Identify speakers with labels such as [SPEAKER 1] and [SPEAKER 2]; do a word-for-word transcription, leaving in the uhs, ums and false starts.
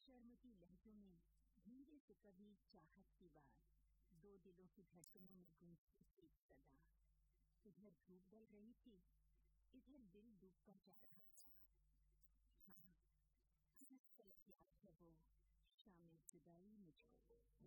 [SPEAKER 1] शर्मती लहजों में धीरे से कभी चाहत की बात, दो दिलों की धड़कनों में गूंजती थी सदा। इधर धूप ढल रही थी, इधर दिल डूबता जा रहा था।